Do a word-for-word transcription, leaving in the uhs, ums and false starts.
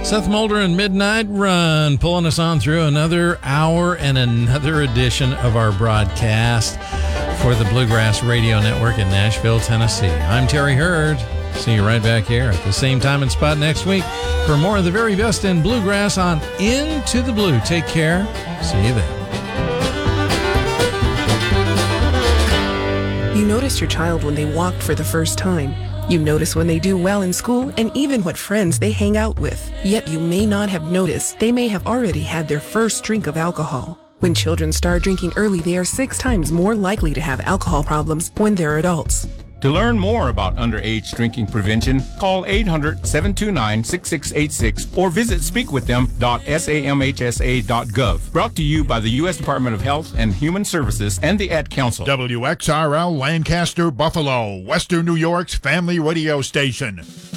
Seth Mulder and Midnight Run pulling us on through another hour and another edition of our broadcast for the Bluegrass Radio Network in Nashville, Tennessee. I'm Terry Hurd. See you right back here at the same time and spot next week for more of the very best in bluegrass on Into the Blue. Take care. See you then. You notice your child when they walked for the first time. You notice when they do well in school and even what friends they hang out with. Yet you may not have noticed they may have already had their first drink of alcohol. When children start drinking early, they are six times more likely to have alcohol problems when they're adults. To learn more about underage drinking prevention, call eight hundred, seven two nine, six six eight six or visit speak with them dot samhsa dot gov. Brought to you by the U S Department of Health and Human Services and the Ad Council. W X R L Lancaster, Buffalo, Western New York's family radio station.